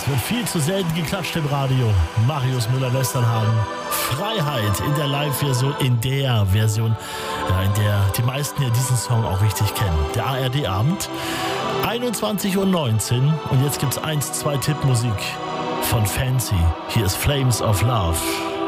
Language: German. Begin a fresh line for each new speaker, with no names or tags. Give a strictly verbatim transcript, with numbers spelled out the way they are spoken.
wird viel zu selten geklatscht im Radio. Marius Müller-Western haben Freiheit in der Live-Version, in der Version, ja, in der die meisten ja diesen Song auch richtig kennen. Der A R D-Abend, einundzwanzig Uhr neunzehn und jetzt gibt's eins, zwei Tippmusik von Fancy. Hier ist Flames of Love.